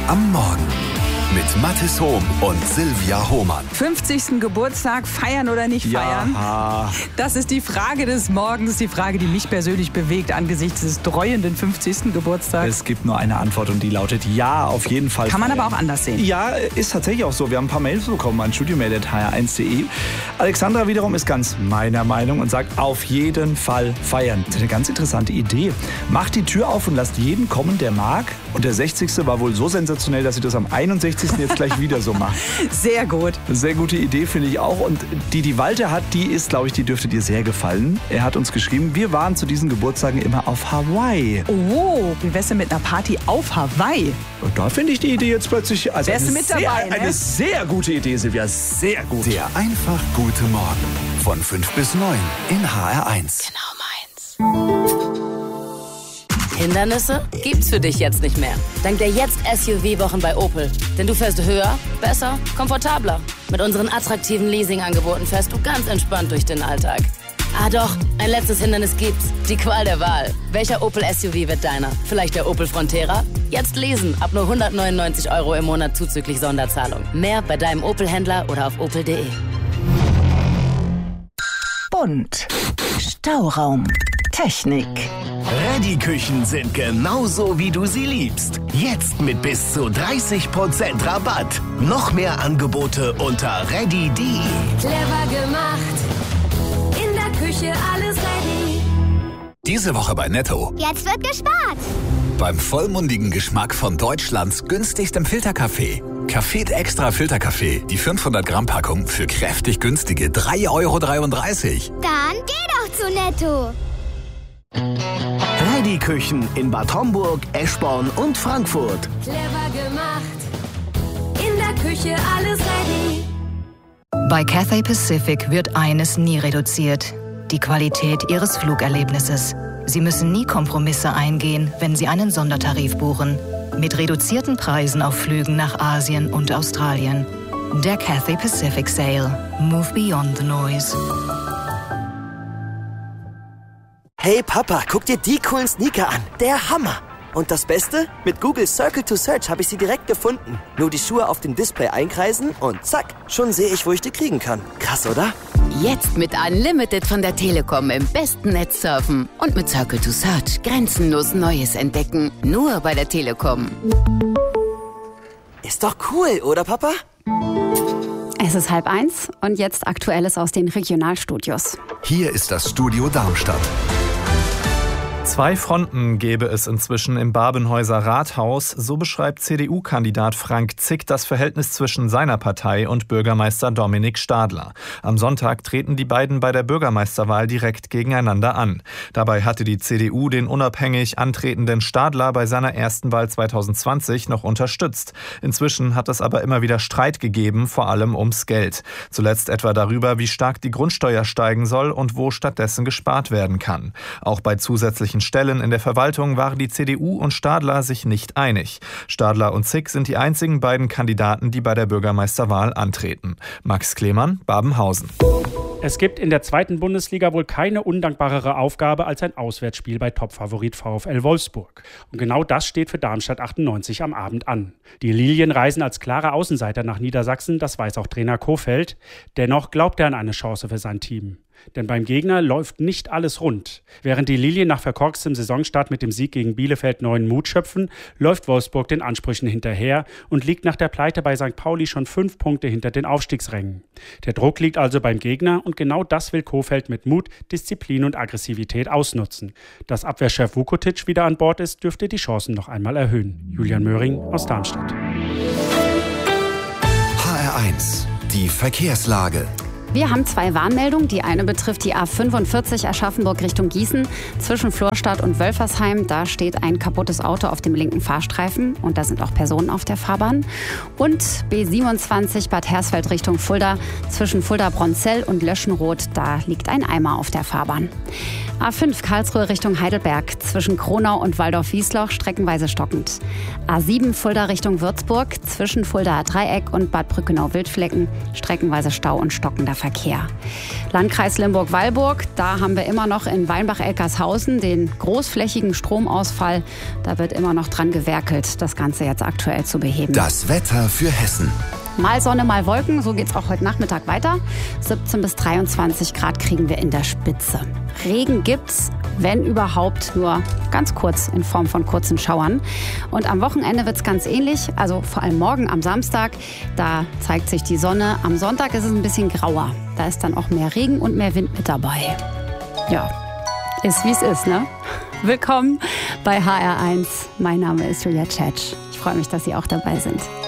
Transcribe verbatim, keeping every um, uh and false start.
am Morgen mit Mathis Hohm und Silvia Hohmann. fünfzigsten Geburtstag feiern oder nicht feiern? Ja. Das ist die Frage des Morgens, die Frage, die mich persönlich bewegt angesichts des dreuenden fünfzigsten Geburtstags. Es gibt nur eine Antwort und die lautet ja, auf jeden Fall. Kann man feiern. aber auch anders sehen. Ja, ist tatsächlich auch so. Wir haben ein paar Mails bekommen an studiomail punkt h r eins punkt d e. Alexandra wiederum ist ganz meiner Meinung und sagt, auf jeden Fall feiern. Das ist eine ganz interessante Idee. Macht die Tür auf und lasst jeden kommen, der mag. Und der sechzigste war wohl so sensationell, dass sie das am einundsechzigsten jetzt gleich wieder so macht. Sehr gut. Sehr gute Idee, finde ich auch. Und die, die Walter hat, die ist, glaube ich, die dürfte dir sehr gefallen. Er hat uns geschrieben, wir waren zu diesen Geburtstagen immer auf Hawaii. Oh, wie wär's denn mit einer Party auf Hawaii? Und da finde ich die Idee jetzt plötzlich... Also Wärst du eine mit sehr, dabei, ne? Eine sehr gute Idee, Silvia. Sehr gut. Der einfach gute Morgen von fünf bis neun in H R eins. Genau meins. Hindernisse gibt's für dich jetzt nicht mehr. Dank der Jetzt-S U V-Wochen bei Opel. Denn du fährst höher, besser, komfortabler. Mit unseren attraktiven Leasing-Angeboten fährst du ganz entspannt durch den Alltag. Ah doch, ein letztes Hindernis gibt's. Die Qual der Wahl. Welcher Opel S U V wird deiner? Vielleicht der Opel Frontera? Jetzt lesen. Ab nur hundertneunundneunzig Euro im Monat zuzüglich Sonderzahlung. Mehr bei deinem Opel-Händler oder auf opel punkt de. Bunt. Stauraum. Technik. Reddy-Küchen sind genauso, wie du sie liebst. Jetzt mit bis zu dreißig Prozent Rabatt. Noch mehr Angebote unter reddy punkt de. Clever gemacht. In der Küche alles ready. Diese Woche bei Netto. Jetzt wird gespart. Beim vollmundigen Geschmack von Deutschlands günstigstem Filterkaffee. Café Extra Filterkaffee. Die fünfhundert Gramm Packung für kräftig günstige drei Euro dreiunddreißig. Dann geh doch zu Netto. Reddy-Küchen in Bad Homburg, Eschborn und Frankfurt. Clever gemacht. In der Küche alles ready. Bei Cathay Pacific wird eines nie reduziert: die Qualität Ihres Flugerlebnisses. Sie müssen nie Kompromisse eingehen, wenn Sie einen Sondertarif buchen. Mit reduzierten Preisen auf Flügen nach Asien und Australien. Der Cathay Pacific Sale. Move beyond the noise. Hey Papa, guck dir die coolen Sneaker an. Der Hammer. Und das Beste? Mit Google Circle to Search habe ich sie direkt gefunden. Nur die Schuhe auf dem Display einkreisen und zack, schon sehe ich, wo ich die kriegen kann. Krass, oder? Jetzt mit Unlimited von der Telekom im besten Netz surfen. Und mit Circle to Search grenzenlos Neues entdecken. Nur bei der Telekom. Ist doch cool, oder Papa? Es ist halb eins und jetzt Aktuelles aus den Regionalstudios. Hier ist das Studio Darmstadt. Zwei Fronten gäbe es inzwischen im Babenhäuser Rathaus, so beschreibt C D U-Kandidat Frank Zick das Verhältnis zwischen seiner Partei und Bürgermeister Dominik Stadler. Am Sonntag treten die beiden bei der Bürgermeisterwahl direkt gegeneinander an. Dabei hatte die C D U den unabhängig antretenden Stadler bei seiner ersten Wahl zweitausendzwanzig noch unterstützt. Inzwischen hat es aber immer wieder Streit gegeben, vor allem ums Geld. Zuletzt etwa darüber, wie stark die Grundsteuer steigen soll und wo stattdessen gespart werden kann. Auch bei zusätzlichen Stellen in der Verwaltung waren die C D U und Stadler sich nicht einig. Stadler und Zick sind die einzigen beiden Kandidaten, die bei der Bürgermeisterwahl antreten. Max Klemann, Babenhausen. Es gibt in der zweiten Bundesliga wohl keine undankbarere Aufgabe als ein Auswärtsspiel bei Topfavorit VfL Wolfsburg. Und genau das steht für Darmstadt achtundneunzig am Abend an. Die Lilien reisen als klare Außenseiter nach Niedersachsen, das weiß auch Trainer Kohfeldt. Dennoch glaubt er an eine Chance für sein Team. Denn beim Gegner läuft nicht alles rund. Während die Lilien nach verkorkstem Saisonstart mit dem Sieg gegen Bielefeld neuen Mut schöpfen, läuft Wolfsburg den Ansprüchen hinterher und liegt nach der Pleite bei Sankt Pauli schon fünf Punkte hinter den Aufstiegsrängen. Der Druck liegt also beim Gegner und genau das will Kohfeldt mit Mut, Disziplin und Aggressivität ausnutzen. Dass Abwehrchef Vukotic wieder an Bord ist, dürfte die Chancen noch einmal erhöhen. Julian Möhring aus Darmstadt. H R eins, die Verkehrslage. Wir haben zwei Warnmeldungen. Die eine betrifft die A fünfundvierzig Aschaffenburg Richtung Gießen. Zwischen Florstadt und Wölfersheim, da steht ein kaputtes Auto auf dem linken Fahrstreifen. Und da sind auch Personen auf der Fahrbahn. Und B siebenundzwanzig Bad Hersfeld Richtung Fulda. Zwischen Fulda-Bronzell und Löschenroth, da liegt ein Eimer auf der Fahrbahn. A fünf Karlsruhe Richtung Heidelberg. Zwischen Kronau und Waldorf-Wiesloch streckenweise stockend. A sieben Fulda Richtung Würzburg. Zwischen Fuldaer Dreieck und Bad Brückenau-Wildflecken streckenweise Stau und stockender Verkehr. Verkehr. Landkreis Limburg-Weilburg, da haben wir immer noch in Weinbach-Elkershausen den großflächigen Stromausfall. Da wird immer noch dran gewerkelt, das Ganze jetzt aktuell zu beheben. Das Wetter für Hessen. Mal Sonne, mal Wolken, so geht's auch heute Nachmittag weiter. siebzehn bis dreiundzwanzig Grad kriegen wir in der Spitze. Regen gibt's, wenn überhaupt, nur ganz kurz in Form von kurzen Schauern. Und am Wochenende wird's ganz ähnlich, also vor allem morgen am Samstag, da zeigt sich die Sonne. Am Sonntag ist es ein bisschen grauer, da ist dann auch mehr Regen und mehr Wind mit dabei. Ja, ist wie es ist, ne? Willkommen bei H R eins. Mein Name ist Julia Tschetsch. Ich freue mich, dass Sie auch dabei sind.